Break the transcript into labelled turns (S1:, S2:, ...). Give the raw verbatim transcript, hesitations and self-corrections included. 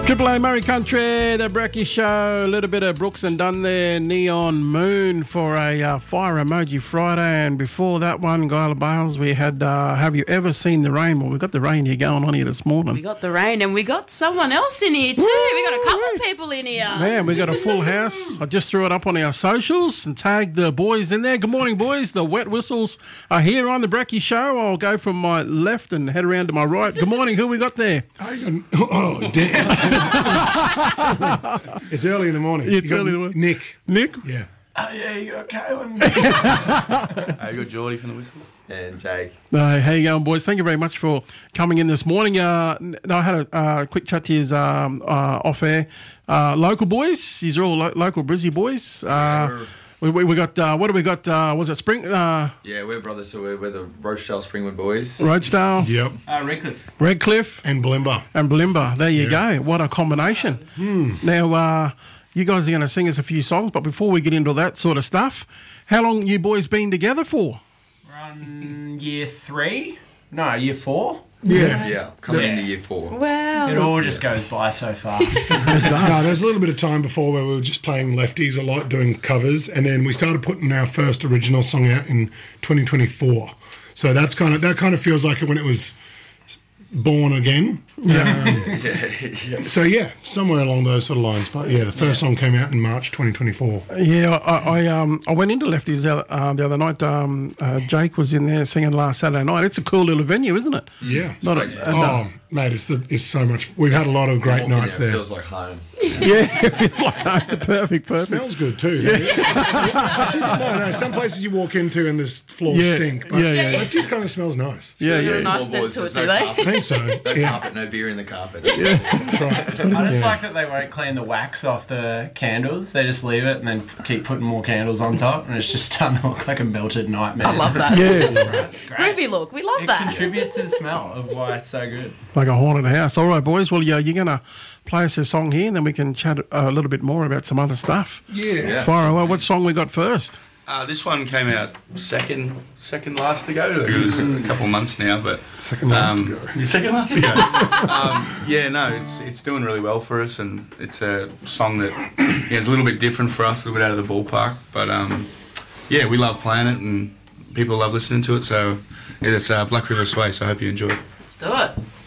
S1: Triple A Murray Country, the Brekkie Show, a little bit of Brooks and Dunn there, Neon Moon for a uh, Fire Emoji Friday, and before that one, Guy Bales, we had uh, Have You Ever Seen the Rain? Well, we've got the rain here going on here this morning.
S2: We got the rain, and we got someone else in here too.
S1: Woo,
S2: we got a couple
S1: right.
S2: of people in here.
S1: Man, we got a full house. I just threw it up on our socials and tagged the boys in there. Good morning, boys. The Wet Whistles are here on the Brekkie Show. I'll go from my left and head around to my right. Good morning. Who we got there?
S3: Oh, damn. It's early in the morning.
S1: It's
S3: You got
S1: early in the morning.
S3: Nick.
S1: Nick?
S3: Yeah.
S4: Oh, yeah, you got Kalen.
S5: Uh, you got Geordie from the Whistles and Jake.
S1: Uh, how you going, boys? Thank you very much for coming in this morning. Uh, n- I had a uh, quick chat to you um, uh, off air. Uh, local boys. These are all lo- local Brizzy boys. Uh, we, we, we got, uh, what do we got? Uh, was it Spring? Uh,
S5: Yeah, we're brothers, so we're, we're the Rochdale Springwood boys.
S1: Roachdale,
S3: Yep.
S4: Uh, Redcliffe.
S1: Redcliffe,
S3: And Blimber.
S1: and Blimber. There you go. What a combination. Now, uh, you guys are going to sing us a few songs, but before we get into that sort of stuff, how long you boys been together for?
S4: We're on year three? No, year four.
S3: Yeah.
S5: Yeah, coming
S4: Yeah.
S5: into year four.
S2: Wow.
S4: It all just goes by so fast.
S3: No, there's a little bit of time before where we were just playing lefties a lot, doing covers, and then we started putting our first original song out in twenty twenty-four. So that's kind of that kind of feels like it when it was born again. Um,
S5: Yeah, yeah.
S3: so yeah, somewhere along those sort of lines. But yeah, the first song came out in March twenty twenty-four.
S1: Yeah, I, I um I went into Lefties the other, uh, the other night. Um, uh, Jake was in there singing last Saturday night. It's a cool little venue, isn't it?
S3: Yeah.
S1: Not
S5: great,
S1: a,
S5: man.
S1: and, uh,
S3: Oh, mate, it's the it's so much. We've had a lot of great
S5: Walking
S3: nights
S5: out,
S3: there.
S5: Feels like home.
S1: yeah, it feels like perfect, perfect.
S3: Smells good too. Actually, no, no. Some places you walk into and this floors
S1: Yeah,
S3: stink, but
S1: yeah, yeah.
S3: Lefties kind of smells nice.
S1: Yeah,
S2: There's
S1: yeah.
S2: a nice
S5: Floorboards,
S2: scent to
S5: there's
S2: it,
S5: no
S2: do they?
S3: I
S5: carpet.
S3: think so.
S5: No
S3: Yeah,
S5: carpet, no beer in the carpet.
S3: that's right.
S4: I just
S3: Yeah.
S4: like that they won't clean the wax off the candles. They just leave it and then keep putting more candles on top, and it's just starting to look like a melted nightmare.
S2: I love that.
S1: Yeah,
S4: It's great.
S2: Groovy look. We love
S4: It
S2: that.
S4: contributes to the smell of why it's so good.
S1: like a haunted house. All right, boys. Well, yeah, you're gonna play us a song here, and then we can chat a little bit more about some other stuff.
S3: Yeah.
S5: Yeah.
S1: Fire away. What song we got first?
S5: Uh, this one came out second second last ago. It was a couple of months now, but
S3: Second last
S5: um,
S3: to go.
S5: your second last ago. um, yeah, no, it's it's doing really well for us, and it's a song that yeah, it's a little bit different for us, a little bit out of the ballpark. But um, yeah, we love playing it, and people love listening to it. So yeah, it's uh, Black River Sway. So I hope you enjoy it.
S2: Let's do it.